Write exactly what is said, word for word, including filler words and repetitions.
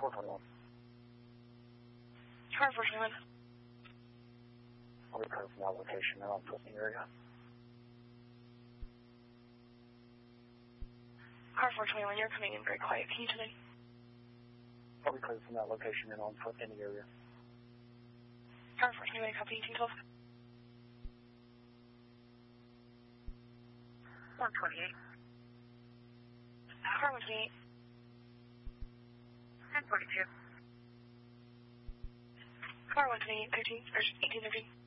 four twenty-one. Car four twenty-one. I'll be clear from that location. They're on foot in the area. Car four twenty-one, you're coming in very quiet. Can you tell me? I'll be clear from that location. They're on foot in the area. Car four twenty-one, copy eighteen twelve. one twenty-eight. Car one twenty-eight. ten forty-two. Car one twenty-eight, thirteen, or eighteen thirteen.